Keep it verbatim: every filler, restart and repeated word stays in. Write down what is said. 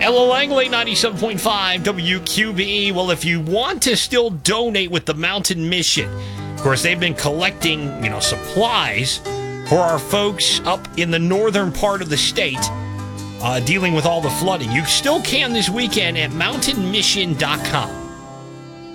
Ella Langley, ninety-seven point five W Q B E. Well, if you want to still donate with the Mountain Mission, of course, they've been collecting, you know, supplies for our folks up in the northern part of the state uh, dealing with all the flooding. You still can this weekend at mountain mission dot com.